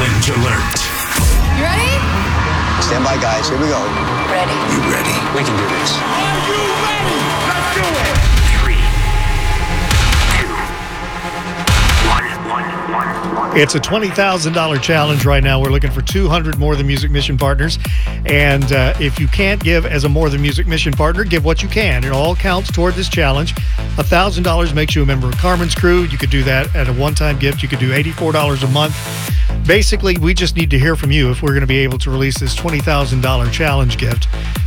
Challenge alert. You ready? Stand by, guys. Here we go. Ready. You ready? We can do this. Are you ready? Let's do it. 3, 2, 1. It's a $20,000 challenge right now. We're looking for 200 More Than Music Mission partners. And if you can't give as a More Than Music Mission partner, give what you can. It all counts toward this challenge. $1,000 makes you a member of Carmen's Crew. You could do that at a one-time gift. You could do $84 a month. Basically, we just need to hear from you if we're going to be able to release this $20,000 challenge gift.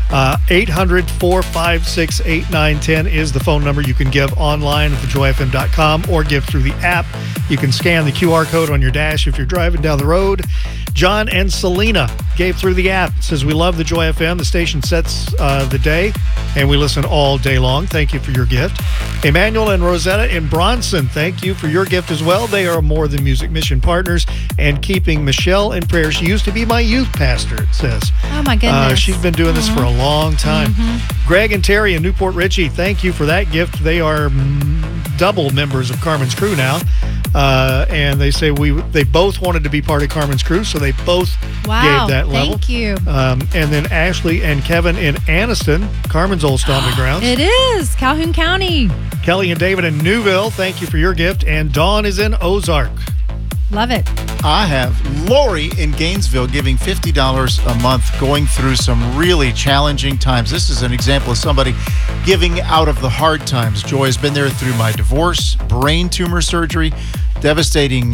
800-456-8910 is the phone number. You can give online at thejoyfm.com or give through the app. You can scan the QR code on your dash if you're driving down the road. John and Selena gave through the app. It says, we love the Joy FM. The station sets the day, and we listen all day long. Thank you for your gift. Emmanuel and Rosetta in Bronson, thank you for your gift as well. They are More Than Music Mission partners and keeping Michelle in prayer. She used to be my youth pastor, it says. Oh, my goodness. She's been doing this for a long time. Greg and Terry in Newport Richie, thank you for that gift. They are double members of Carmen's Crew now. And they say they both wanted to be part of Carmen's Crew, so they both gave that level. Thank you. And then Ashley and Kevin in Anniston, Carmen's old stomping grounds. It is Calhoun County. Kelly and David in Newville, thank you for your gift. And Dawn is in Ozark. Love it. I have Lori in Gainesville giving $50 a month, going through some really challenging times. This is an example of somebody giving out of the hard times. Joy has been there through my divorce, brain tumor surgery, devastating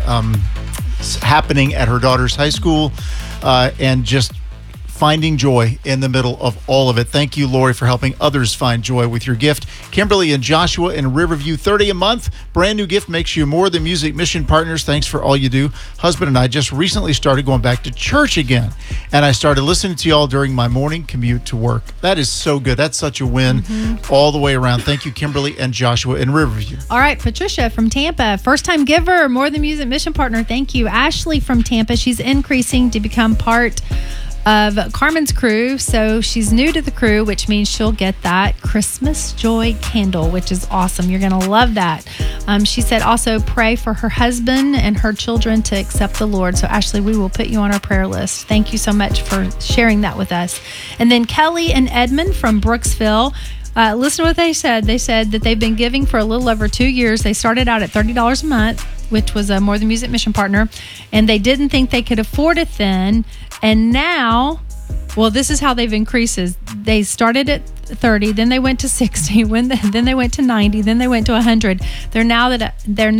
happening at her daughter's high school, and just finding joy in the middle of all of it. Thank you, Lori, for helping others find joy with your gift. Kimberly and Joshua in Riverview, $30 a month. Brand new gift, makes you More Than Music Mission partners. Thanks for all you do. Husband and I just recently started going back to church again, and I started listening to y'all during my morning commute to work. That is so good. That's such a win all the way around. Thank you, Kimberly and Joshua in Riverview. All right, Patricia from Tampa, first-time giver, More Than Music Mission partner. Thank you. Ashley from Tampa, she's increasing to become part of Carmen's Crew, so she's new to the crew, which means she'll get that Christmas Joy candle, which is awesome. You're going to love that. She said also pray for her husband and her children to accept the Lord. So Ashley, we will put you on our prayer list. Thank you so much for sharing that with us. And then Kelly and Edmund from Brooksville, listen to what they said. They said that they've been giving for a little over 2 years. They started out at $30 a month, which was a More Than Music Mission partner, and they didn't think they could afford it then. And now, well, this is how they've increased. They started at 30, then they went to 60, then they went to 90, then they went to 100. They're now at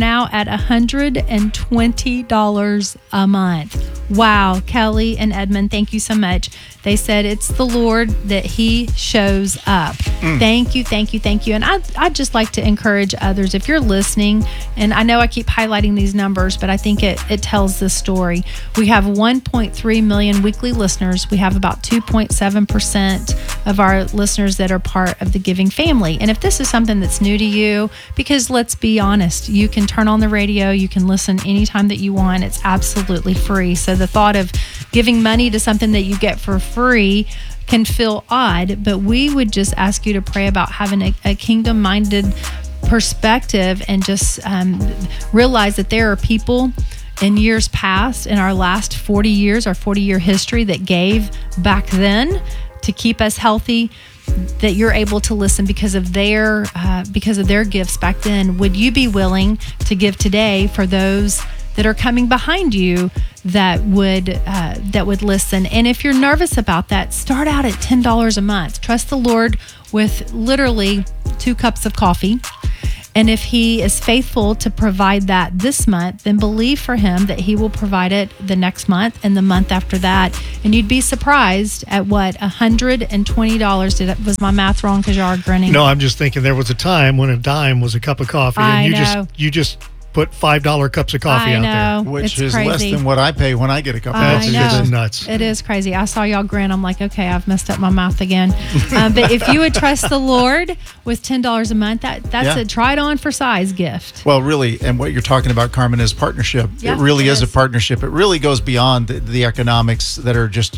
$120 a month. Wow, Kelly and Edmund, thank you so much. They said it's the Lord that He shows up. Thank you, thank you, thank you. And I'd just like to encourage others, if you're listening, and I know I keep highlighting these numbers, but I think it tells the story. We have 1.3 million weekly listeners. We have about 2.7% of our listeners that are part of the giving family. And if this is something that's new to you, because let's be honest, you can turn on the radio, you can listen anytime that you want. It's absolutely free. So the thought of giving money to something that you get for free can feel odd, but we would just ask you to pray about having a kingdom-minded perspective and just realize that there are people in years past, in our last 40 years, our 40-year history, that gave back then to keep us healthy, that you're able to listen because of their gifts back then. Would you be willing to give today for those that are coming behind you that would listen? And if you're nervous about that, start out at $10 a month. Trust the Lord with literally 2 cups of coffee. And if He is faithful to provide that this month, then believe for Him that He will provide it the next month and the month after that. And you'd be surprised at what $120. Was my math wrong? Because you are grinning. No, I'm just thinking there was a time when a dime was a cup of coffee, and you just put $5 cups of coffee out there. Which it's is crazy. less than what I pay when I get a cup of coffee. That's just nuts. It is crazy. I saw y'all grin. I'm like, okay, I've messed up my mouth again. But if you would trust the Lord with $10 a month, that's a try it on for size gift. Well, really, and what you're talking about, Carmen, is partnership. Yeah, it really is a is. partnership. It really goes beyond the economics that are just,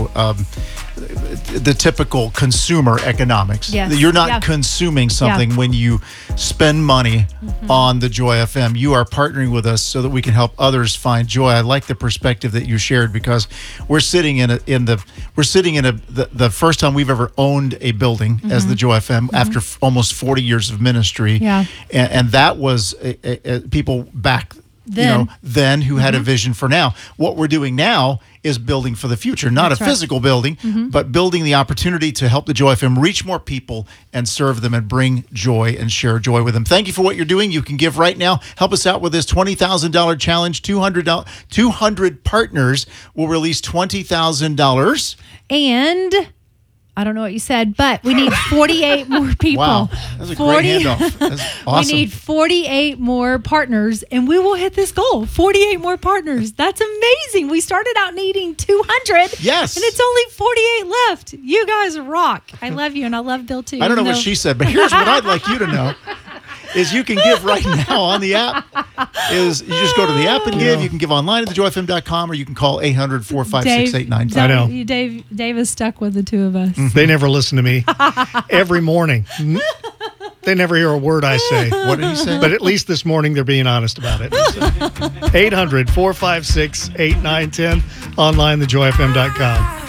the typical consumer economics. Yes. You're not consuming something when you spend money on the Joy FM. you are partnering with us so that we can help others find joy. I like the perspective that you shared, because we're sitting in the first time we've ever owned a building as the Joy FM after almost 40 years of ministry. Yeah. And that was people back then who had a vision for now. What we're doing now is building for the future, not That's a right. physical building, but building the opportunity to help the Joy FM reach more people and serve them and bring joy and share joy with them. Thank you for what you're doing. You can give right now. Help us out with this $20,000 challenge. 200 partners will release $20,000. And I don't know what you said, but we need 48 more people. Wow, that's a great handoff. That's awesome. We need 48 more partners, and we will hit this goal. 48 more partners. That's amazing. We started out needing 200. Yes. And it's only 48 left. You guys rock. I love you, and I love Bill, too. I don't know even what though- she said, but here's what I'd like you to know. Is you can give right now on the app. Is you just go to the app and give. You can give online at thejoyfm.com, or you can call 800-456-8910. I know. Dave is stuck with the two of us. They never listen to me. Every morning. They never hear a word I say. What did he say? But at least this morning they're being honest about it. 800-456-8910. Online, thejoyfm.com.